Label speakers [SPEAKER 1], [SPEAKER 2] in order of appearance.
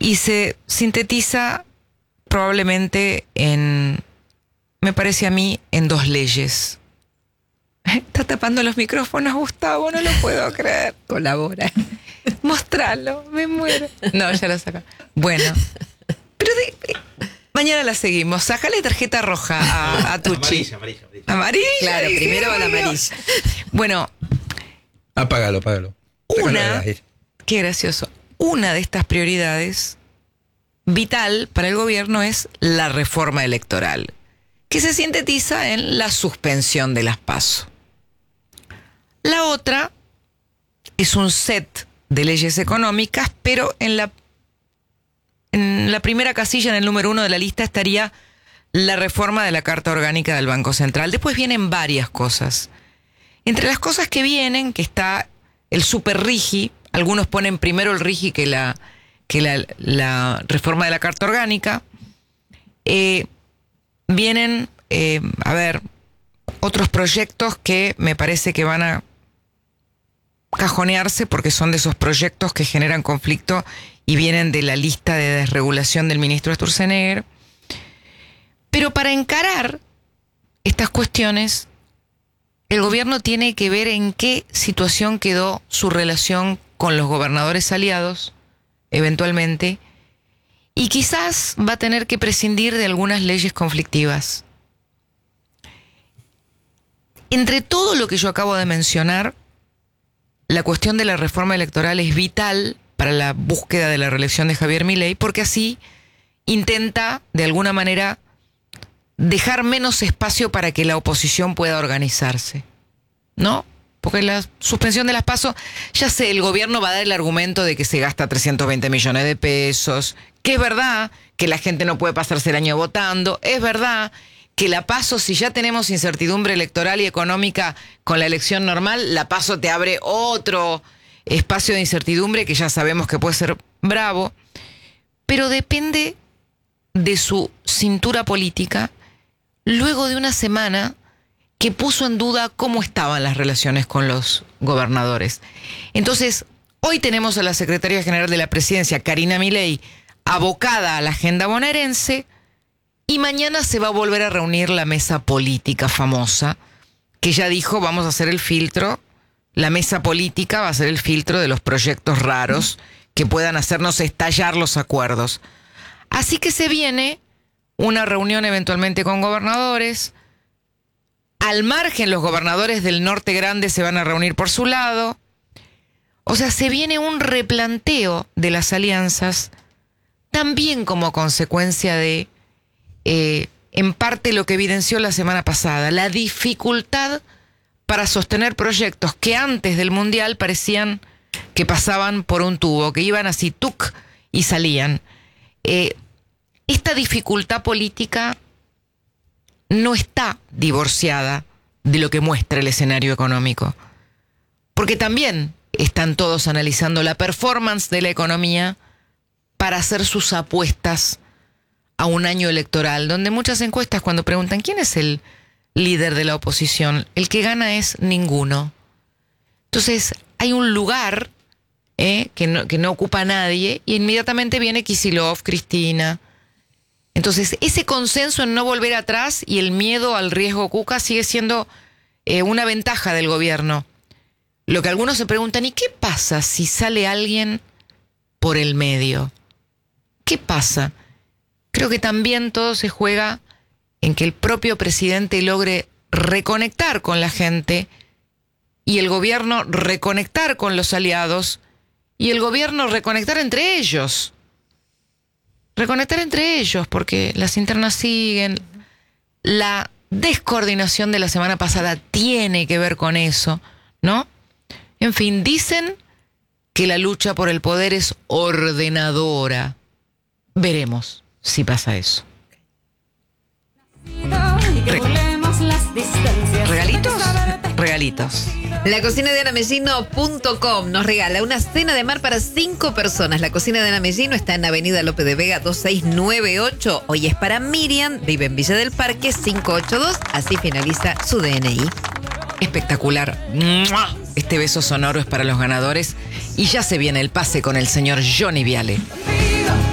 [SPEAKER 1] y se sintetiza probablemente me parece a mí, en 2 leyes. Está tapando los micrófonos, Gustavo, no lo puedo creer.
[SPEAKER 2] Colabora.
[SPEAKER 1] Mostralo, me muero. No, ya lo saca. Bueno, pero mañana la seguimos. Sácale tarjeta roja a Tucci. Amarilla.
[SPEAKER 2] Claro, primero va la amarilla.
[SPEAKER 1] Bueno.
[SPEAKER 3] Apágalo.
[SPEAKER 1] Qué gracioso. Una de estas prioridades vital para el gobierno es la reforma electoral, que se sintetiza en la suspensión de las PASO. La otra es un set de leyes económicas, pero en la primera casilla, en el número 1 de la lista, estaría la reforma de la Carta Orgánica del Banco Central. Después vienen varias cosas. Entre las cosas que vienen, que está el super RIGI, algunos ponen primero el RIGI que la reforma de la Carta Orgánica, vienen, otros proyectos que me parece que van a cajonearse porque son de esos proyectos que generan conflicto y vienen de la lista de desregulación del ministro Sturzenegger. Pero para encarar estas cuestiones, el gobierno tiene que ver en qué situación quedó su relación con los gobernadores aliados, eventualmente, y quizás va a tener que prescindir de algunas leyes conflictivas. Entre todo lo que yo acabo de mencionar, la cuestión de la reforma electoral es vital para la búsqueda de la reelección de Javier Milei, porque así intenta, de alguna manera, dejar menos espacio para que la oposición pueda organizarse, ¿no? Porque la suspensión de las PASO, ya sé, el gobierno va a dar el argumento de que se gasta 320 millones de pesos, que es verdad que la gente no puede pasarse el año votando, es verdad que la PASO, si ya tenemos incertidumbre electoral y económica con la elección normal, la PASO te abre otro espacio de incertidumbre que ya sabemos que puede ser bravo, pero depende de su cintura política luego de una semana que puso en duda cómo estaban las relaciones con los gobernadores. Entonces, hoy tenemos a la Secretaria General de la Presidencia, Karina Milei, abocada a la agenda bonaerense, y mañana se va a volver a reunir la mesa política famosa, que ya dijo, vamos a hacer el filtro, la mesa política va a ser el filtro de los proyectos raros que puedan hacernos estallar los acuerdos. Así que se viene una reunión eventualmente con gobernadores. Al margen, los gobernadores del norte grande se van a reunir por su lado. O sea, se viene un replanteo de las alianzas, también como consecuencia de, en parte, lo que evidenció la semana pasada, la dificultad para sostener proyectos que antes del Mundial parecían que pasaban por un tubo, que iban así, tuc, y salían. Esta dificultad política no está divorciada de lo que muestra el escenario económico, porque también están todos analizando la performance de la economía para hacer sus apuestas a un año electoral, donde muchas encuestas, cuando preguntan quién es el líder de la oposición, el que gana es ninguno. Entonces hay un lugar que no ocupa nadie, y inmediatamente viene Kicillof, Cristina. Entonces ese consenso en no volver atrás y el miedo al riesgo Cuca sigue siendo una ventaja del gobierno. Lo que algunos se preguntan, ¿y qué pasa si sale alguien por el medio? ¿Qué pasa? Creo que también todo se juega en que el propio presidente logre reconectar con la gente, y el gobierno reconectar con los aliados, y el gobierno reconectar entre ellos. Reconectar entre ellos, porque las internas siguen. La descoordinación de la semana pasada tiene que ver con eso, ¿no? En fin, dicen que la lucha por el poder es ordenadora. Veremos si pasa eso. ¿Regalitos? Regalitos.
[SPEAKER 2] La cocina de anamellino.com nos regala una cena de mar para 5 personas. La cocina de Ana Mellino está en Avenida López de Vega 2698. Hoy es para Miriam, vive en Villa del Parque 582. Así finaliza su DNI.
[SPEAKER 1] Espectacular. Este beso sonoro es para los ganadores. Y ya se viene el pase con el señor Johnny Viale.